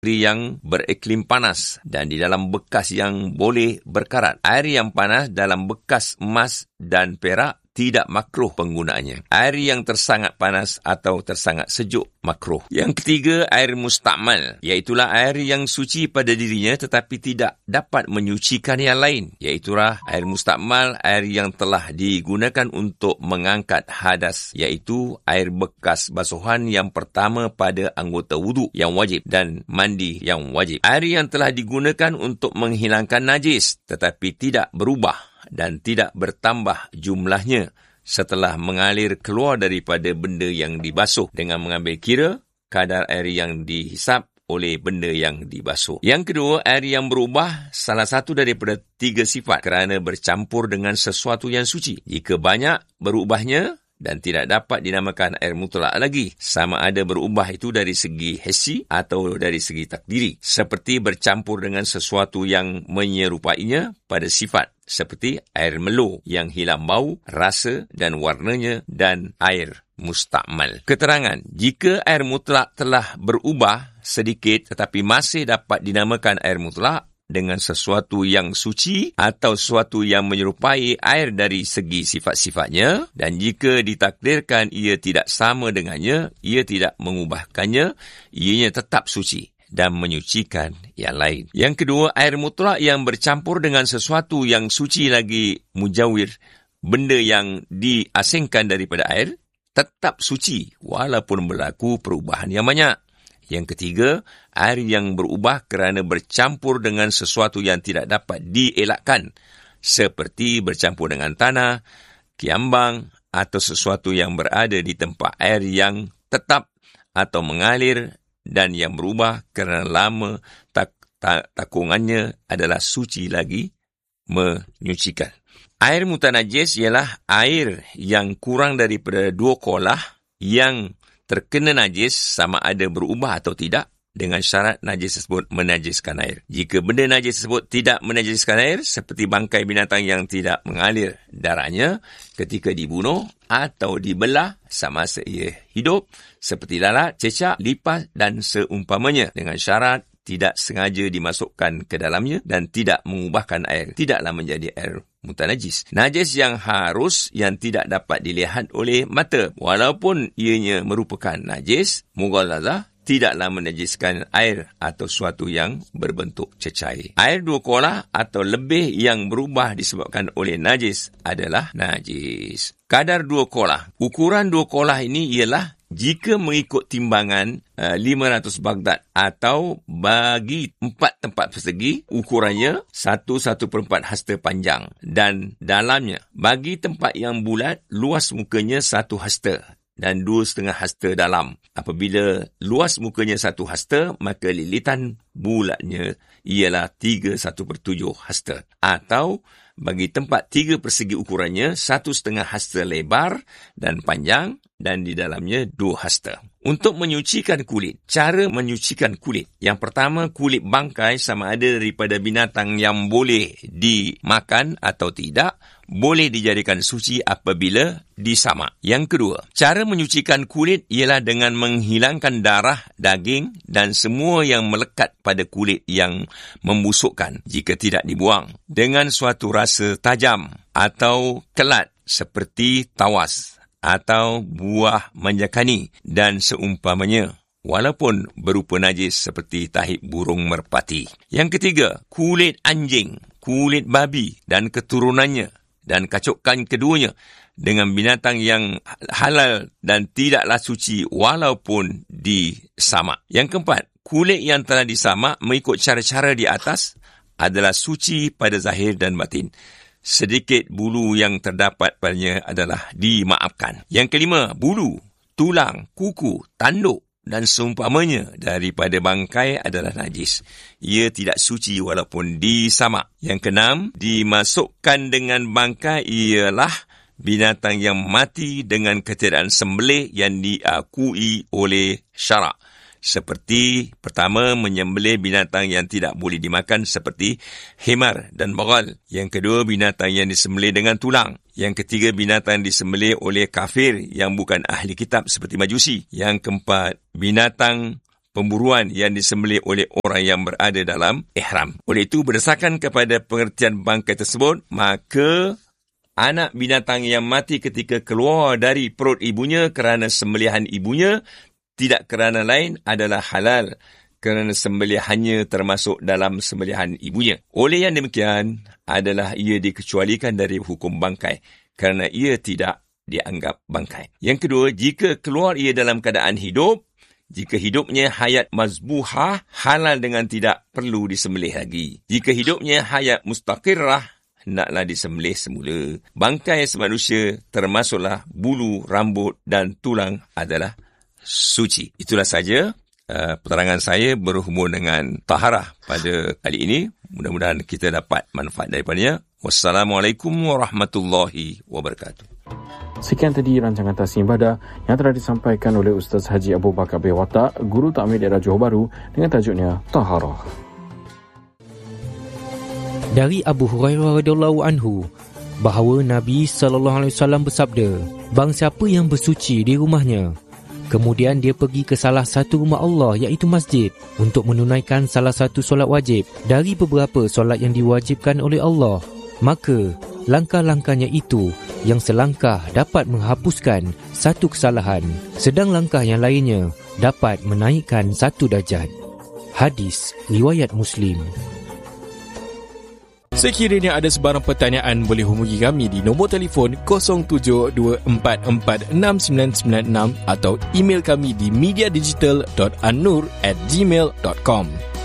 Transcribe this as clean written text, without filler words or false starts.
yang bereklim panas dan di dalam bekas yang boleh berkarat. Air yang panas dalam bekas emas dan perak tidak makruh penggunaannya. Air yang tersangat panas atau tersangat sejuk makruh. Yang ketiga, air mustakmal, iaitulah air yang suci pada dirinya tetapi tidak dapat menyucikan yang lain. Iaitulah air mustakmal, air yang telah digunakan untuk mengangkat hadas, iaitu air bekas basuhan yang pertama pada anggota wuduk yang wajib dan mandi yang wajib. Air yang telah digunakan untuk menghilangkan najis tetapi tidak berubah dan tidak bertambah jumlahnya setelah mengalir keluar daripada benda yang dibasuh dengan mengambil kira kadar air yang dihisap oleh benda yang dibasuh. Yang kedua, air yang berubah salah satu daripada 3 sifat kerana bercampur dengan sesuatu yang suci. Jika banyak berubahnya dan tidak dapat dinamakan air mutlak lagi. Sama ada berubah itu dari segi hissi atau dari segi takdiri. Seperti bercampur dengan sesuatu yang menyerupainya pada sifat. Seperti air melo yang hilang bau, rasa dan warnanya dan air mustakmal. Keterangan, jika air mutlak telah berubah sedikit tetapi masih dapat dinamakan air mutlak, dengan sesuatu yang suci atau sesuatu yang menyerupai air dari segi sifat-sifatnya, dan jika ditakdirkan ia tidak sama dengannya, ia tidak mengubahkannya, ianya tetap suci dan menyucikan yang lain. Yang kedua, air mutlak yang bercampur dengan sesuatu yang suci lagi mujawir, benda yang diasingkan daripada air, tetap suci walaupun berlaku perubahan yang banyak. Yang ketiga, air yang berubah kerana bercampur dengan sesuatu yang tidak dapat dielakkan, seperti bercampur dengan tanah, kiambang atau sesuatu yang berada di tempat air yang tetap atau mengalir dan yang berubah kerana lama takungannya adalah suci lagi menyucikan. Air mutanajis ialah air yang kurang daripada 2 kolah yang terkena najis sama ada berubah atau tidak dengan syarat najis tersebut menajiskan air. Jika benda najis tersebut tidak menajiskan air, seperti bangkai binatang yang tidak mengalir darahnya ketika dibunuh atau dibelah semasa ia hidup, seperti lalat, cecak, lipas dan seumpamanya, dengan syarat tidak sengaja dimasukkan ke dalamnya dan tidak mengubahkan air, tidaklah menjadi air mutanajis. Najis yang harus yang tidak dapat dilihat oleh mata, walaupun ianya merupakan najis mughallazah, tidaklah menajiskan air atau suatu yang berbentuk cecair. Air 2 kolah atau lebih yang berubah disebabkan oleh najis adalah najis. Kadar 2 kolah. Ukuran 2 kolah ini ialah jika mengikut timbangan 500 Baghdad atau bagi 4 tempat persegi, ukurannya 1/1/4 hasta panjang dan dalamnya. Bagi tempat yang bulat, luas mukanya 1 hasta dan 2,5 hasta dalam. Apabila luas mukanya 1 hasta, maka lilitan bulatnya ialah 3/1/7 hasta. Atau bagi tempat 3 persegi ukurannya 1,5 hasta lebar dan panjang dan di dalamnya 2 hasta. Untuk menyucikan kulit, cara menyucikan kulit. Yang pertama, kulit bangkai sama ada daripada binatang yang boleh dimakan atau tidak, boleh dijadikan suci apabila disamak. Yang kedua, cara menyucikan kulit ialah dengan menghilangkan darah, daging dan semua yang melekat pada kulit yang membusukkan jika tidak dibuang dengan suatu rasa tajam atau kelat seperti tawas atau buah manjakani dan seumpamanya, walaupun berupa najis seperti tahi burung merpati. Yang ketiga, kulit anjing, kulit babi dan keturunannya, dan kacukkan keduanya dengan binatang yang halal dan tidaklah suci walaupun disamak. Yang keempat, kulit yang telah disamak mengikut cara-cara di atas adalah suci pada zahir dan batin. Sedikit bulu yang terdapat padanya adalah dimaafkan. Yang kelima, bulu, tulang, kuku, tanduk dan seumpamanya daripada bangkai adalah najis. Ia tidak suci walaupun disamak. Yang keenam, dimasukkan dengan bangkai ialah binatang yang mati dengan ketiadaan sembelih yang diakui oleh syarak. Seperti pertama, menyembelih binatang yang tidak boleh dimakan seperti himar dan bagal. Yang kedua, binatang yang disembelih dengan tulang. Yang ketiga, binatang disembelih oleh kafir yang bukan ahli kitab seperti Majusi. Yang keempat, binatang pemburuan yang disembelih oleh orang yang berada dalam ihram. Oleh itu, berdasarkan kepada pengertian bangkai tersebut, maka anak binatang yang mati ketika keluar dari perut ibunya kerana sembelihan ibunya, tidak kerana lain, adalah halal kerana sembelihannya termasuk dalam sembelihan ibunya. Oleh yang demikian, adalah ia dikecualikan dari hukum bangkai kerana ia tidak dianggap bangkai. Yang kedua, jika keluar ia dalam keadaan hidup, jika hidupnya hayat mazbuhah, halal dengan tidak perlu disembelih lagi. Jika hidupnya hayat mustaqirrah, hendaklah disembelih semula. Bangkai manusia termasuklah bulu, rambut dan tulang adalah suci. Itulah saja penerangan saya berhubung dengan taharah pada kali ini. Mudah-mudahan kita dapat manfaat daripadanya. Wassalamualaikum warahmatullahi wabarakatuh. Sekian tadi rancangan Tasnim Ibadah yang telah disampaikan oleh Ustaz Haji Abu Bakar bin Watak, Guru Takmir Daerah Johor Bahru dengan tajuknya Taharah. Dari Abu Hurairah radhiyallahu anhu bahawa Nabi SAW bersabda, barang siapa yang bersuci di rumahnya, kemudian dia pergi ke salah satu rumah Allah iaitu masjid untuk menunaikan salah satu solat wajib dari beberapa solat yang diwajibkan oleh Allah, maka langkah-langkahnya itu yang selangkah dapat menghapuskan satu kesalahan, sedang langkah yang lainnya dapat menaikkan satu darjat. Hadis riwayat Muslim. Sekiranya ada sebarang pertanyaan, boleh hubungi kami di nombor telefon 0724469996 atau email kami di mediadigital.anur@gmail.com.